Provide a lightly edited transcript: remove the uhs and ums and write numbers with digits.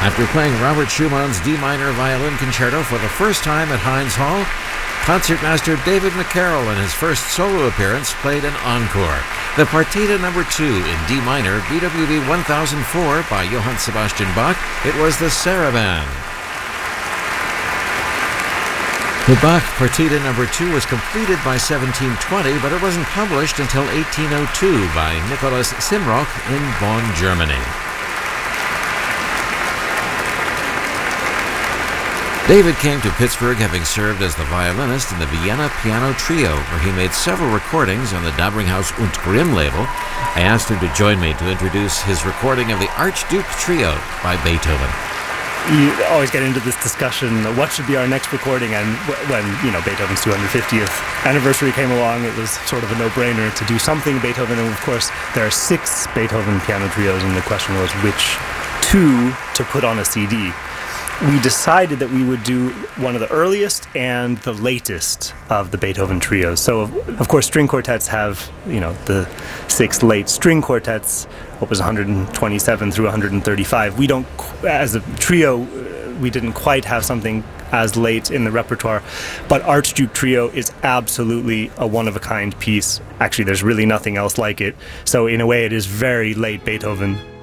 After playing Robert Schumann's D minor violin concerto for the first time at Heinz Hall, concertmaster David McCarroll, in his first solo appearance, played an encore, the Partita No. 2 in D minor, BWV 1004 by Johann Sebastian Bach. It was the Saraband. The Bach Partita No. 2 was completed by 1720, but it wasn't published until 1802 by Nikolaus Simrock in Bonn, Germany. David came to Pittsburgh having served as the violinist in the Vienna Piano Trio, where he made several recordings on the Dabringhaus und Grimm label. I asked him to join me to introduce his recording of the Archduke Trio by Beethoven. You always get into this discussion, what should be our next recording, and when, Beethoven's 250th anniversary came along, it was sort of a no-brainer to do something Beethoven, and of course there are 6 Beethoven piano trios, and the question was which 2 to put on a CD. We decided that we would do one of the earliest and the latest of the Beethoven trios. So, of course, string quartets have, the 6 late string quartets, opus 127 through 135. We don't, as a trio, we didn't quite have something as late in the repertoire, but Archduke Trio is absolutely a one-of-a-kind piece. Actually, there's really nothing else like it. So, in a way, it is very late Beethoven.